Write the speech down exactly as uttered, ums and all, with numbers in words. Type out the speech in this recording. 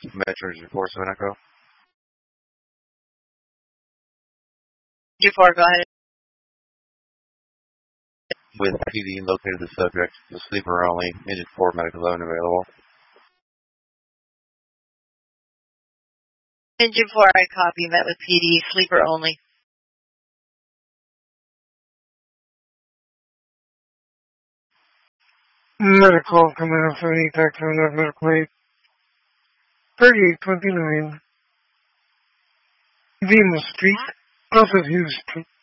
Metro four seven Echo. G four, go ahead. With P D located the subject, the sleeper only, engine four medical zone available. Engine four, I copy, met with P D, sleeper only. Medical Command seventy, taxi on that medical eight. thirty-eight twenty-nine. Venus Street, off of Hughes Street.